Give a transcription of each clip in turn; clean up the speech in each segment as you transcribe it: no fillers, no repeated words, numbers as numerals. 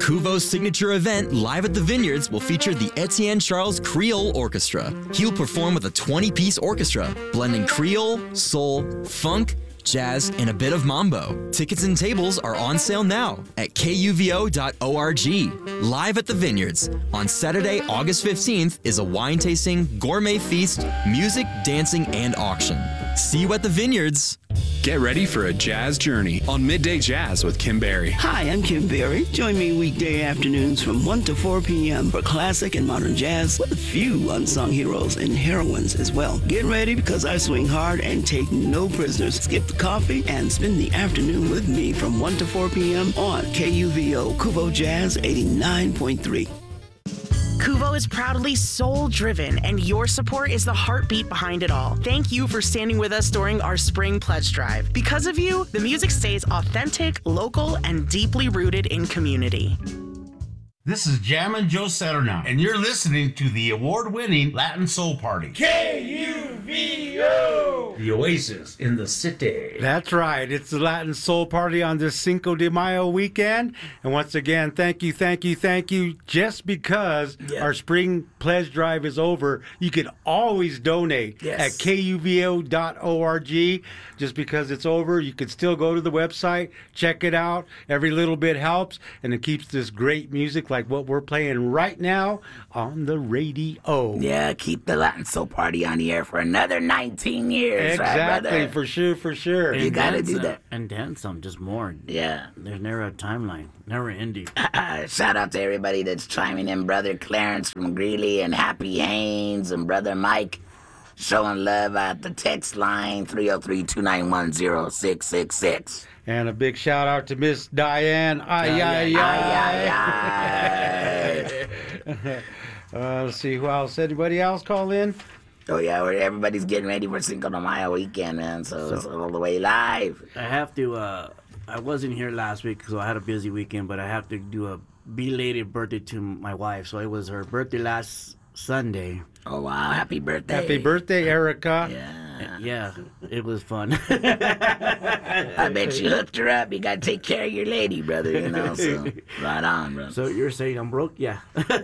Kuvo's signature event, Live at the Vineyards, will feature the Etienne Charles Creole Orchestra. He'll perform with a 20-piece orchestra, blending Creole, soul, funk, jazz, and a bit of mambo. Tickets and tables are on sale now at kuvo.org. Live at the Vineyards on Saturday, August 15th is a wine tasting, gourmet feast, music, dancing, and auction. See you at the Vineyards. Get ready for a jazz journey on Midday Jazz with Kim Berry. Hi, I'm Kim Berry. Join me weekday afternoons from 1 to 4 p.m. for classic and modern jazz with a few unsung heroes and heroines as well. Get ready because I swing hard and take no prisoners. Skip the coffee and spend the afternoon with me from 1 to 4 p.m. on KUVO Kuvo Jazz 89.3. Kuvo is proudly soul-driven, and your support is the heartbeat behind it all. Thank you for standing with us during our Spring Pledge Drive. Because of you, the music stays authentic, local, and deeply rooted in community. This is Jammin' Joe Saturnow, and you're listening to the award-winning Latin Soul Party. KUVO! The Oasis in the city. That's right. It's the Latin Soul Party on this Cinco de Mayo weekend. And once again, thank you. Just because our Spring Pledge Drive is over, you can always donate at kuvo.org. Just because it's over, you can still go to the website, check it out. Every little bit helps, and it keeps this great music like what we're playing right now on the radio. Yeah, keep the Latin Soul Party on the air for another 19 years. Exactly, right, for sure. You gotta do that. And then some, just more. Yeah. There's never a timeline, never ending. Shout out to everybody that's chiming in. Brother Clarence from Greeley and Happy Haynes and Brother Mike showing love at the text line 303-291-0666. And a big shout out to Miss Diane. Let's see who else. Anybody else call in? Oh yeah, everybody's getting ready for Cinco de Mayo weekend, man. So it's all the way live. I have to. I wasn't here last week, so I had a busy weekend. But I have to do a belated birthday to my wife. So it was her birthday last Sunday. Oh wow! Happy birthday! Happy birthday, Erica. Yeah, it was fun. I bet you hooked her up. You gotta take care of your lady, brother. You know, so right on, bro. So you're saying I'm broke? Yeah.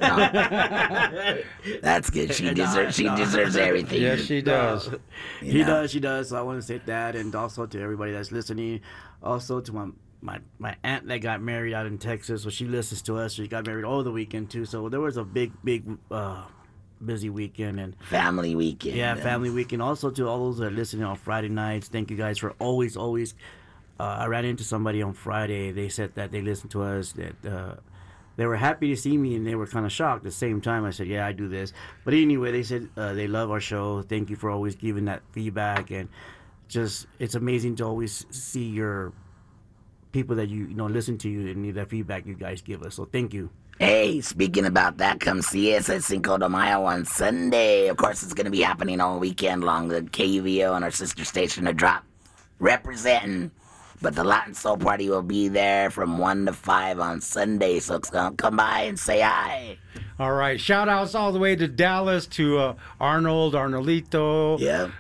That's good. She deserves everything. Yes, she does. She does. So I want to say that, and also to everybody that's listening. Also to my aunt that got married out in Texas. So she listens to us. She got married all the weekend too. So there was a big busy weekend and family weekend. Yeah, family weekend. Also to all those that are listening on Friday nights, thank you guys for always. I ran into somebody on Friday. They said that they listened to us. That they were happy to see me and they were kind of shocked at the same time. I said, yeah, I do this. But anyway, they said they love our show. Thank you for always giving that feedback, and just it's amazing to always see your people that you know listen to you and that feedback you guys give us. So thank you. Hey, speaking about that, come see us at Cinco de Mayo on Sunday. Of course, it's going to be happening all weekend long. The KUVO and our sister station are drop representing. But the Latin Soul Party will be there from 1 to 5 on Sunday. So come by and say hi. All right. Shout outs all the way to Dallas to Arnold, Arnolito,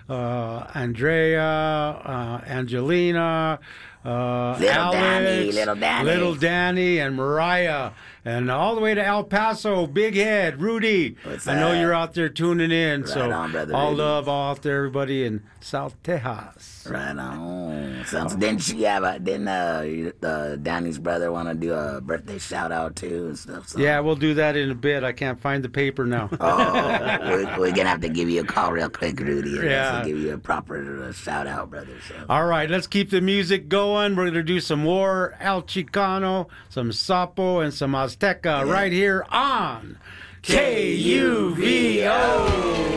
Andrea, Angelina, Alex, Little Danny, and Mariah. And all the way to El Paso, Big Head, Rudy. What's I know that? you're out there tuning in. Right so on, brother all Rudy. love all out there, everybody in South Texas. Right on. Didn't she have Danny's brother want to do a birthday shout out too and stuff? So. Yeah, we'll do that in a bit. I can't find the paper now. We're going to have to give you a call real quick, Rudy. And Yeah. give you a proper shout out, brother. So. All right, let's keep the music going. We're going to do some more El Chicano, some Sapo, and some Azteca right here on KUVO.